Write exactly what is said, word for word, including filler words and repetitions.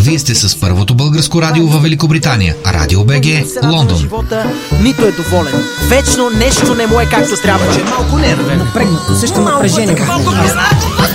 Вие сте с първото българско радио във Великобритания. Радио БГ, Лондон. Живота, нито е доволен. Вечно нещо не му е както трябва. Че е малко нервен. Напрегнат, усещам напрежение. Малко